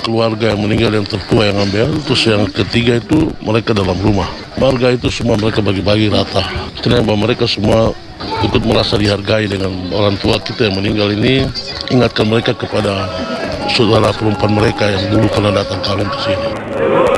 keluarga yang meninggal yang tertua yang ambil, terus yang ketiga itu mereka dalam rumah. Warga itu semua mereka bagi-bagi rata. Kenapa mereka semua ikut merasa dihargai dengan orang tua kita yang meninggal ini, ingatkan mereka kepada saudara perempuan mereka yang dulu pernah datang kawin ke sini.